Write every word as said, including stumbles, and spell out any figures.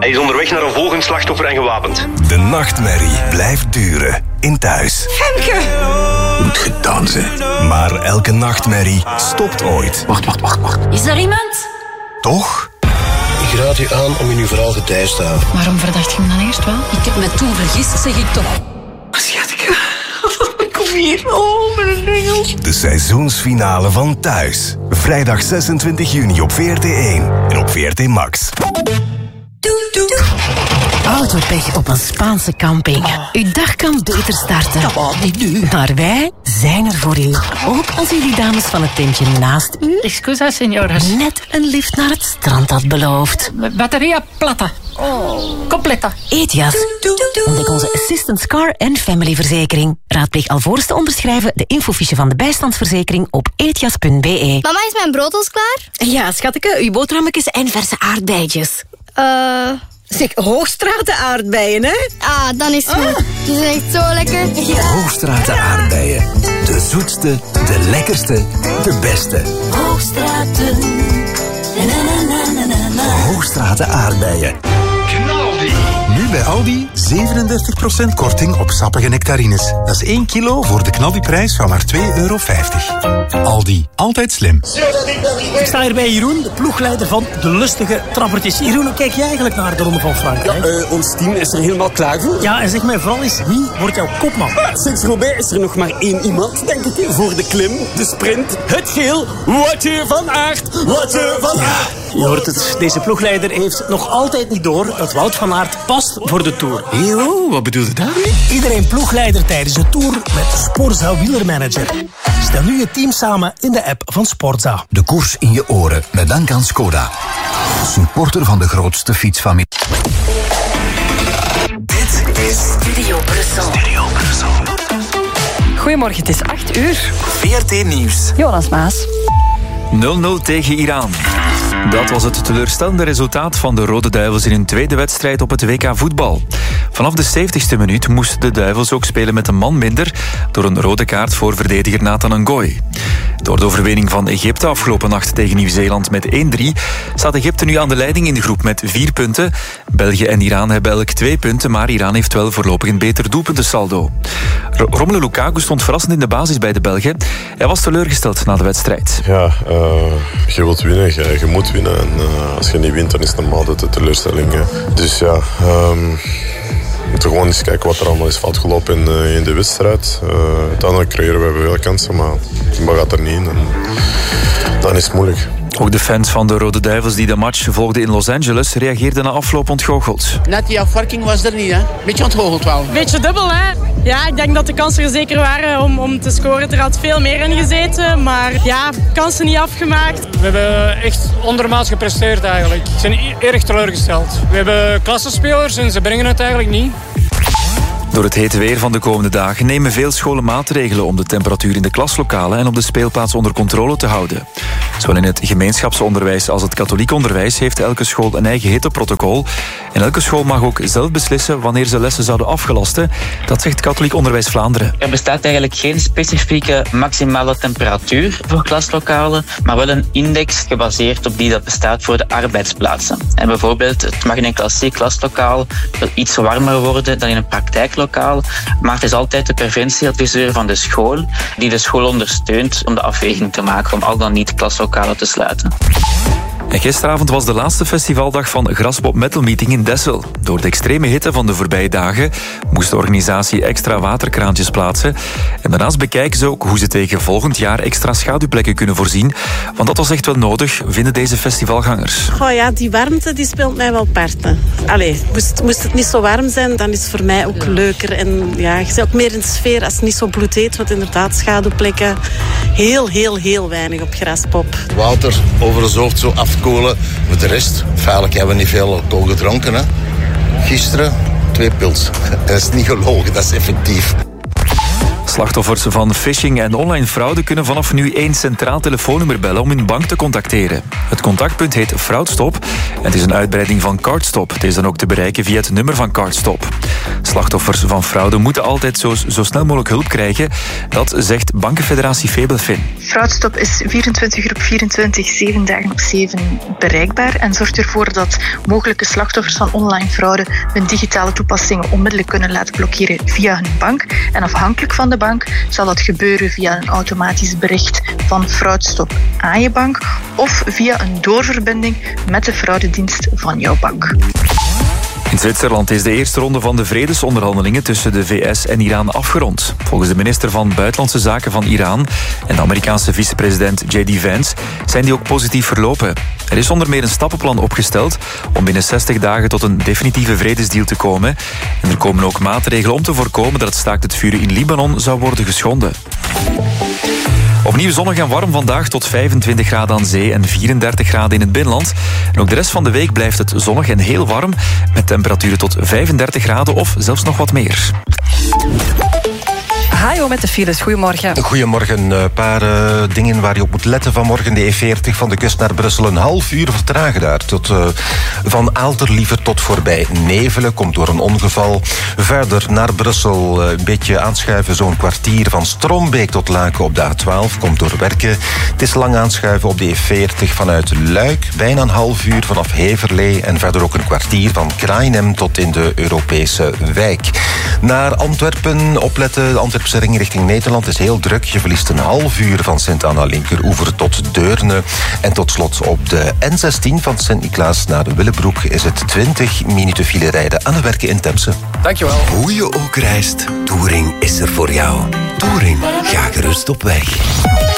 Hij is onderweg naar een volgend slachtoffer en gewapend. De nachtmerrie blijft duren in Thuis. Femke! Moet gedaan zijn. Maar elke nachtmerrie stopt ooit. Wacht, wacht, wacht, wacht. Is er iemand? Toch? Ik raad u aan om in uw verhaal getijst te houden. Waarom verdacht je me dan eerst wel? Ik heb me toen vergist, zeg ik toch. Schatje, kom hier. Oh, mijn engel. De seizoensfinale van Thuis. Vrijdag zesentwintig juni op V R T één en op V R T Max. Autopech op een Spaanse camping. Uw dag kan beter starten. Oh, niet nu. Maar wij zijn er voor u. Ook als u die dames van het tentje naast u Excusa, señoras. net een lift naar het strand had beloofd. Batteria plata. Oh, completa. Ethias. Ontdek onze Assistance Car en Family verzekering. Raadpleeg alvorens te onderschrijven de infofiche van de bijstandsverzekering op ethias punt b e. Mama, is mijn brood al klaar? Ja, schatje, uw boterhammetjes en verse aardbeidjes. Eh... Uh... Zeg, Hoogstraten aardbeien, hè? Ah, dan is het goed. Ah. Die zijn echt zo lekker. Ja. Hoogstraten aardbeien. De zoetste, de lekkerste, de beste. Hoogstraten. Na, na, na, na, na. Hoogstraten aardbeien. Knaldi. Nu bij Aldi zevenendertig procent korting op sappige nectarines. Dat is één kilo voor de knaldiprijs van maar twee euro vijftig. Aldi, altijd slim. Ik sta hier bij Jeroen, de ploegleider van de lustige trappertjes. Jeroen, hoe kijk jij eigenlijk naar de Ronde van Frankrijk? Ja, uh, ons team is er helemaal klaar voor. Ja, en zeg mij vooral eens, wie wordt jouw kopman? Ah, sinds Roubaix is er nog maar één iemand, denk ik, voor de klim, de sprint, het geel. Woutje van Aert, Woutje van Aert. Je hoort het, deze ploegleider heeft nog altijd niet door dat Wout van Aert past voor de Tour. Yo, wat bedoel je daarmee? Iedereen ploegleider tijdens de Tour met Sporza Wielermanager. Stel nu je team samen in de app van Sporza. De koers in je oren met dank aan Skoda. Supporter van de grootste fietsfamilie. Dit is Studio Brussel. Studio Brussel. Goedemorgen, het is acht uur. V R T Nieuws. Jonas Maas. nul nul tegen Iran. Dat was het teleurstellende resultaat van de Rode Duivels in hun tweede wedstrijd op het W K voetbal. Vanaf de zeventigste minuut moesten de Duivels ook spelen met een man minder door een rode kaart voor verdediger Nathan Ngoy. Door de overwinning van Egypte afgelopen nacht tegen Nieuw-Zeeland met één drie staat Egypte nu aan de leiding in de groep met vier punten. België en Iran hebben elk twee punten, maar Iran heeft wel voorlopig een beter doelpuntensaldo. Romelu Lukaku stond verrassend in de basis bij de Belgen. Hij was teleurgesteld na de wedstrijd. Ja, uh, je wilt winnen, je, je moet winnen. En uh, als je niet wint, dan is het normaal de teleurstelling. Hè. Dus ja, um, we moeten gewoon eens kijken wat er allemaal is fout gelopen in, uh, in de wedstrijd. Uh, uiteindelijk creëren we wel kansen, maar dat gaat er niet in. En dan is het moeilijk. Ook de fans van de Rode Duivels die de match volgden in Los Angeles reageerden na afloop ontgoocheld. Net die afwerking was er niet, hè? Beetje ontgoocheld wel. Beetje dubbel, hè? Ja, ik denk dat de kansen er zeker waren om, om te scoren. Er had veel meer in gezeten, maar ja, kansen niet afgemaakt. We hebben echt ondermaats gepresteerd eigenlijk. We zijn erg teleurgesteld. We hebben klassenspelers en ze brengen het eigenlijk niet. Door het hete weer van de komende dagen nemen veel scholen maatregelen om de temperatuur in de klaslokalen en op de speelplaats onder controle te houden. Zowel in het gemeenschapsonderwijs als het katholiek onderwijs heeft elke school een eigen hitteprotocol. En elke school mag ook zelf beslissen wanneer ze lessen zouden afgelasten. Dat zegt Katholiek Onderwijs Vlaanderen. Er bestaat eigenlijk geen specifieke maximale temperatuur voor klaslokalen, maar wel een index gebaseerd op die dat bestaat voor de arbeidsplaatsen. En bijvoorbeeld, het mag in een klassiek klaslokaal wel iets warmer worden dan in een praktijklokaal, maar het is altijd de preventieadviseur van de school die de school ondersteunt om de afweging te maken om al dan niet klaslokalen te sluiten. En gisteravond was de laatste festivaldag van Graspop Metal Meeting in Dessel. Door de extreme hitte van de voorbije dagen moest de organisatie extra waterkraantjes plaatsen. En daarnaast bekijken ze ook hoe ze tegen volgend jaar extra schaduwplekken kunnen voorzien. Want dat was echt wel nodig, vinden deze festivalgangers. Oh ja, die warmte die speelt mij wel parten. Allee, moest, moest het niet zo warm zijn, dan is het voor mij ook leuker. En ja, je zit ook meer in de sfeer als het niet zo bloedheet. Want inderdaad, schaduwplekken, heel, heel, heel weinig op Graspop. Water over het hoofd zo af. Kolen. Met de rest, feitelijk hebben we niet veel alcohol gedronken. Hè. Gisteren twee pils. Dat is niet gelogen, dat is effectief. Slachtoffers van phishing en online fraude kunnen vanaf nu één centraal telefoonnummer bellen om hun bank te contacteren. Het contactpunt heet Fraudstop en het is een uitbreiding van Cardstop. Het is dan ook te bereiken via het nummer van Cardstop. Slachtoffers van fraude moeten altijd zo, zo snel mogelijk hulp krijgen. Dat zegt Bankenfederatie Febelfin. Fraudstop is vierentwintig uur op vierentwintig, zeven dagen op zeven bereikbaar en zorgt ervoor dat mogelijke slachtoffers van online fraude hun digitale toepassingen onmiddellijk kunnen laten blokkeren via hun bank. En afhankelijk van de bank zal dat gebeuren via een automatisch bericht van Fraudstop aan je bank of via een doorverbinding met de fraudedienst van jouw bank. In Zwitserland is de eerste ronde van de vredesonderhandelingen tussen de V S en Iran afgerond. Volgens de minister van Buitenlandse Zaken van Iran en de Amerikaanse vicepresident J D Vance zijn die ook positief verlopen. Er is onder meer een stappenplan opgesteld om binnen zestig dagen tot een definitieve vredesdeal te komen. En er komen ook maatregelen om te voorkomen dat het staakt het vuren in Libanon zou worden geschonden. Opnieuw zonnig en warm vandaag tot vijfentwintig graden aan zee en vierendertig graden in het binnenland. En ook de rest van de week blijft het zonnig en heel warm met temperaturen tot vijfendertig graden of zelfs nog wat meer. Hajo met de files, goedemorgen. Goedemorgen, een paar uh, dingen waar je op moet letten vanmorgen. De E veertig van de kust naar Brussel, een half uur vertragen daar. Tot, uh, van Aalterliever tot voorbij Nevelen, komt door een ongeval. Verder naar Brussel, uh, een beetje aanschuiven, zo'n kwartier van Strombeek tot Laken op de A twaalf, komt door Werken. Het is lang aanschuiven op de E veertig vanuit Luik, bijna een half uur vanaf Heverlee en verder ook een kwartier van Krainem tot in de Europese wijk. Naar Antwerpen, opletten, de Antwerpse ring richting Nederland is heel druk. Je verliest een half uur van Sint-Anna Linkeroever tot Deurne. En tot slot op de N zestien van Sint-Niklaas naar de Willebroek is het twintig minuten file rijden aan het werken in Temse. Dankjewel. Hoe je ook reist, Touring is er voor jou. Touring, ga gerust op weg.